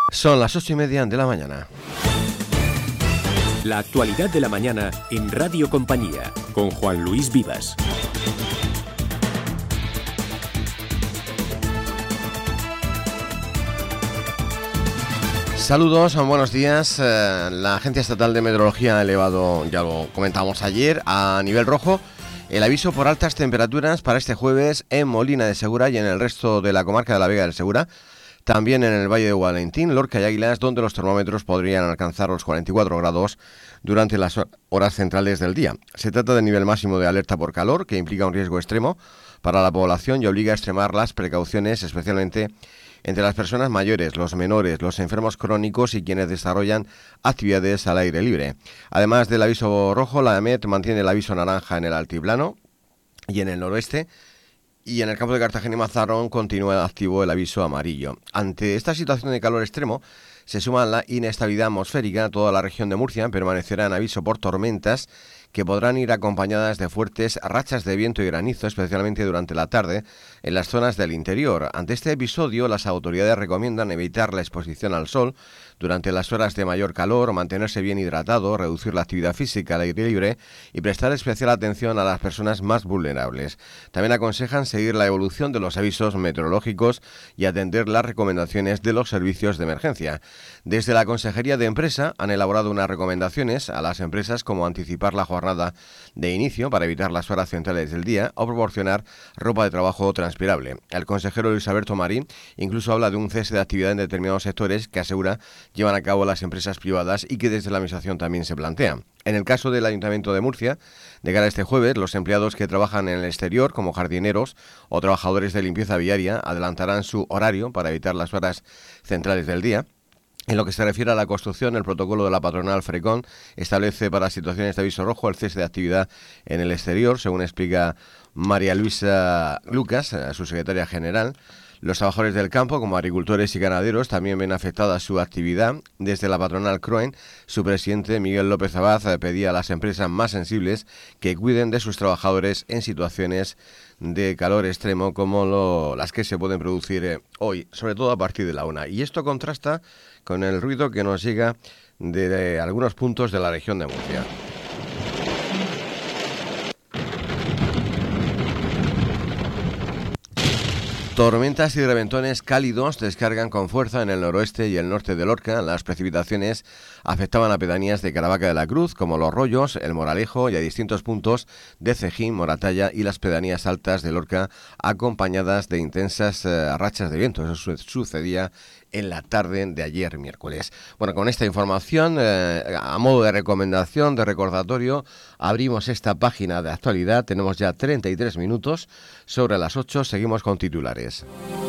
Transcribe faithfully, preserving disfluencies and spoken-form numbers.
Son las ocho y media de la mañana. La actualidad de la mañana en Radio Compañía, con Juan Luis Vivas. Saludos, buenos días. La Agencia Estatal de Meteorología ha elevado, ya lo comentábamos ayer, a nivel rojo el aviso por altas temperaturas para este jueves en Molina de Segura y en el resto de la comarca de la Vega del Segura. También en el Valle de Valentín, Lorca y Águilas, donde los termómetros podrían alcanzar los cuarenta y cuatro grados durante las horas centrales del día. Se trata del nivel máximo de alerta por calor, que implica un riesgo extremo para la población y obliga a extremar las precauciones, especialmente entre las personas mayores, los menores, los enfermos crónicos y quienes desarrollan actividades al aire libre. Además del aviso rojo, la EMET mantiene el aviso naranja en el altiplano y en el noroeste. Y en el campo de Cartagena y Mazarrón continúa activo el aviso amarillo. Ante esta situación de calor extremo, se suma la inestabilidad atmosférica. Toda la región de Murcia permanecerá en aviso por tormentas que podrán ir acompañadas de fuertes rachas de viento y granizo, especialmente durante la tarde, en las zonas del interior. Ante este episodio, las autoridades recomiendan evitar la exposición al sol durante las horas de mayor calor, mantenerse bien hidratado, reducir la actividad física al aire libre y prestar especial atención a las personas más vulnerables. También aconsejan seguir la evolución de los avisos meteorológicos y atender las recomendaciones de los servicios de emergencia. Desde la Consejería de Empresa han elaborado unas recomendaciones a las empresas como anticipar la jornada de inicio para evitar las horas centrales del día o proporcionar ropa de trabajo transpirable. El consejero Luis Alberto Marín incluso habla de un cese de actividad en determinados sectores que asegura llevan a cabo las empresas privadas y que desde la Administración también se plantea. En el caso del Ayuntamiento de Murcia, de cara a este jueves, los empleados que trabajan en el exterior, como jardineros o trabajadores de limpieza viaria, adelantarán su horario para evitar las horas centrales del día. En lo que se refiere a la construcción, el protocolo de la patronal Frecon establece para situaciones de aviso rojo el cese de actividad en el exterior, según explica María Luisa Lucas, su secretaria general. Los trabajadores del campo, como agricultores y ganaderos, también ven afectada su actividad. Desde la patronal Croen, su presidente Miguel López Abad pedía a las empresas más sensibles que cuiden de sus trabajadores en situaciones de calor extremo como lo, las que se pueden producir eh, hoy, sobre todo a partir de la una. Y esto contrasta con el ruido que nos llega de, de algunos puntos de la región de Murcia. Tormentas y reventones cálidos descargan con fuerza en el noroeste y el norte de Lorca. Las precipitaciones afectaban a pedanías de Caravaca de la Cruz, como Los Rollos, El Moralejo y a distintos puntos de Cejín, Moratalla y las pedanías altas de Lorca, acompañadas de intensas uh, rachas de viento. Eso sucedía en la tarde de ayer miércoles. Bueno, con esta información, eh, a modo de recomendación, de recordatorio, abrimos esta página de actualidad. Tenemos ya treinta y tres minutos sobre las ocho. Seguimos con titulares.